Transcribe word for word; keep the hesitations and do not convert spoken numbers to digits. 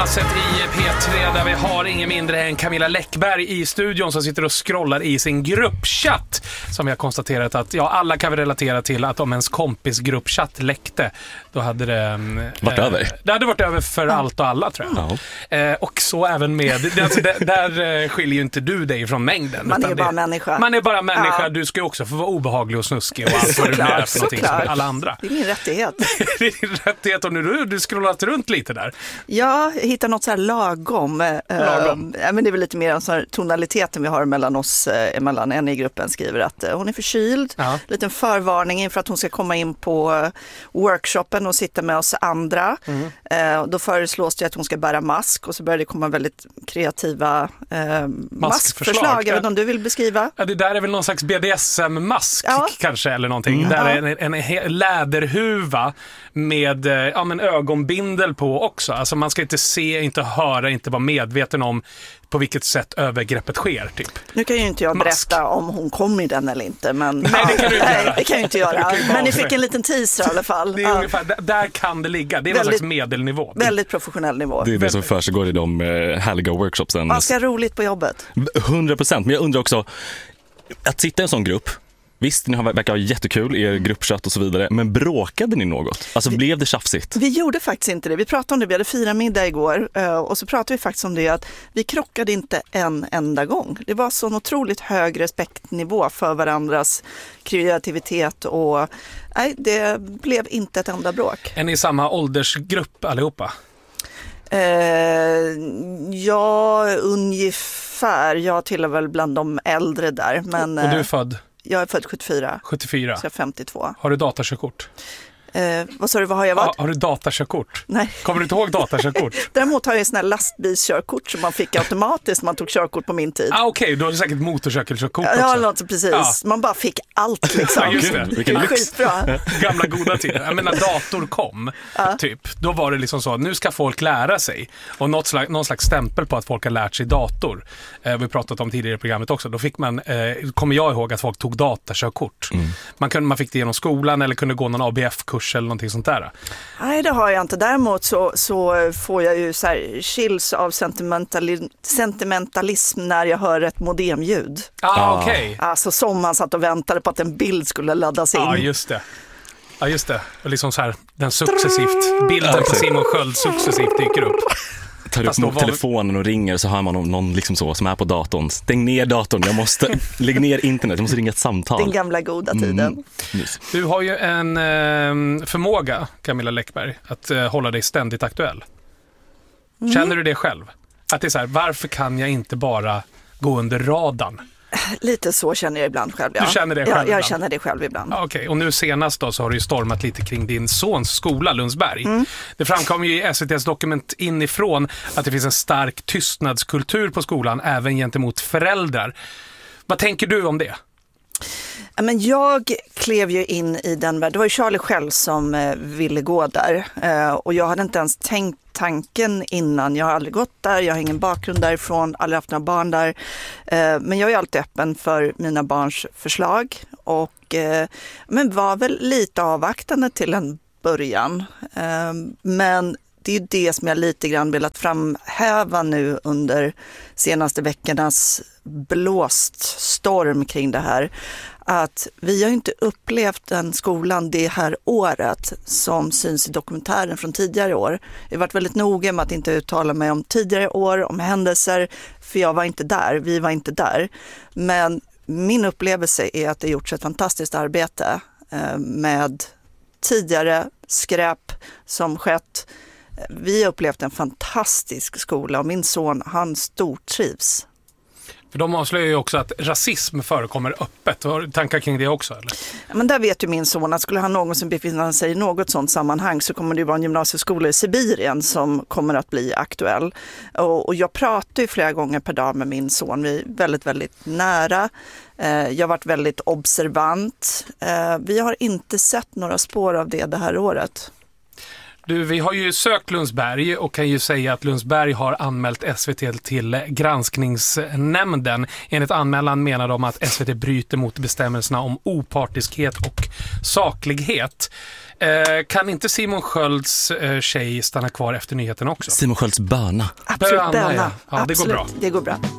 Morgonpasset i P tre där vi har ingen mindre än Camilla Läckberg i studion som sitter och scrollar i sin gruppchatt, som vi har konstaterat att ja, alla kan vi relatera till att om ens kompis gruppchatt läckte, då hade det varit eh, över. Det hade varit över för ja. allt och alla, tror jag. Ja. Eh, och så även med det, alltså, det, där skiljer ju inte du dig från mängden. Man är det, bara människa. Man är bara människa. Ja. Du ska ju också få vara obehaglig och snuskig och allt vad du är för någonting som alla andra. Det är min rättighet. Det är din rättighet, och nu du, du scrollat runt lite där. Ja, jag hittar något så här lagom. lagom. Uh, men det är väl lite mer en sån här tonaliteten vi har mellan oss, uh, mellan en i gruppen skriver att uh, hon är förkyld. Ja. Liten förvarning inför att hon ska komma in på uh, workshopen och sitta med oss andra. Mm. Uh, då föreslås det att hon ska bära mask, och så börjar det komma väldigt kreativa uh, maskförslag. Jag vet inte om du vill beskriva? Ja, det där är väl någon slags B D S M-mask ja. kanske, eller någonting. Mm. Där är en, en, en läderhuva med ja, men ögonbindel på också. Alltså man ska inte se, inte höra, inte vara medveten om på vilket sätt övergreppet sker, typ. Nu kan ju inte jag Mask. berätta om hon kom i den eller inte, men nej, det kan du inte nej, göra. Det kan jag inte göra. Men ni fick en liten teaser i alla fall. Det är ungefär, där, där kan det ligga. Det är väldigt, någon slags medelnivå. Väldigt professionell nivå. Det är det som försiggår i de uh, härliga workshopsen. Ganska roligt på jobbet. hundra procent, men jag undrar också, att sitta i en sån grupp, visst, ni har, verkar ha jättekul i er gruppchatt och så vidare, men bråkade ni något? Alltså vi, blev det tjafsigt? Vi gjorde faktiskt inte det. Vi pratade om det, vi hade fyra middag igår och så pratade vi faktiskt om det att vi krockade inte en enda gång. Det var så en otroligt hög respektnivå för varandras kreativitet och nej, det blev inte ett enda bråk. Är ni i samma åldersgrupp allihopa? Eh, ja, ungefär. Jag tillhör väl bland de äldre där. Men, och du är född? Jag är född sjuttiofyra. sjuttiofyra. Så jag är femtiotvå. Har du datakörkort? Eh, vad sa du, vad har jag varit? Ja, har du datakörkort? Nej. Kommer du inte ihåg datakörkort? Däremot har jag en sån här lastbilskörkort som man fick automatiskt när man tog körkort på min tid. Ah, okej, okay. Då har du säkert motorcykelkörkort också. Ja, något precis. Ja. Man bara fick allt liksom. Ja, just det. Vilken lyx. Skitbra. Gamla goda tider. Jag menar, dator kom, ja. typ. Då var det liksom så, nu ska folk lära sig. Och något slags, någon slags stämpel på att folk har lärt sig dator. Eh, vi pratat om tidigare i programmet också. Då fick man, eh, kommer jag ihåg att folk tog datakörkort. Mm. Man, kunde, man fick det genom skolan eller kunde gå någon A B F-kurs eller någonting sånt där. Nej, det har jag inte. Däremot så, så får jag ju så här chills av sentimentali- sentimentalism när jag hör ett modemljud. Ah, okej. Okay. Alltså som man satt och väntade på att en bild skulle laddas in. Ja, just det. Ja, just det. Och liksom så här, den successivt, bilden på Simon Sköld successivt dyker upp. Tar upp var... telefonen och ringer, så hör man någon liksom så som är på datorn. Stäng ner datorn, jag måste lägga ner internet, jag måste ringa ett samtal. Den gamla goda tiden. Mm. Yes. Du har ju en eh, förmåga, Camilla Läckberg, att eh, hålla dig ständigt aktuell. Mm. Känner du det själv? Att det är så här, varför kan jag inte bara gå under radarn? Lite så känner jag ibland själv. Ja. Du känner det själv ja, jag ibland? känner det själv ibland. Okej, okay. Och nu senast då så har du ju stormat lite kring din sons skola, Lundsberg. Mm. Det framkom ju i S V T:s dokument inifrån att det finns en stark tystnadskultur på skolan, även gentemot föräldrar. Vad tänker du om det? Men jag klev ju in i den världen. Det var ju Charlie själv som eh, ville gå där. Eh, och jag hade inte ens tänkt tanken innan. Jag har aldrig gått där, jag har ingen bakgrund därifrån, aldrig haft några barn där. Eh, men jag är alltid öppen för mina barns förslag. Och, eh, men var väl lite avvaktande till en början. Eh, men det är ju det som jag lite grann velat framhäva nu under senaste veckornas blåst storm kring det här. Att vi har inte upplevt den skolan det här året som syns i dokumentären från tidigare år. Jag har varit väldigt noga med att inte uttala mig om tidigare år, om händelser, för jag var inte där, vi var inte där. Men min upplevelse är att det gjorts ett fantastiskt arbete med tidigare skräp som skett. Vi har upplevt en fantastisk skola och min son, han stortrivs. För de avslöjar ju också att rasism förekommer öppet. Har du tankar kring det också? Eller? Men där vet ju min son att skulle han någonsin befinna sig i något sådant sammanhang så kommer det ju vara en gymnasieskola i Sibirien som kommer att bli aktuell. Och, och jag pratar ju flera gånger per dag med min son. Vi är väldigt, väldigt nära. Eh, jag har varit väldigt observant. Eh, vi har inte sett några spår av det det här året. Du, vi har ju sökt Lundsberg och kan ju säga att Lundsberg har anmält S V T till granskningsnämnden. Enligt anmälan menar de att S V T bryter mot bestämmelserna om opartiskhet och saklighet. Eh, kan inte Simon Skölds eh, tjej stanna kvar efter nyheten också? Simon Skölds böna. Absolut, Böna, böna. ja. Ja, det går Absolut, bra. Det går bra.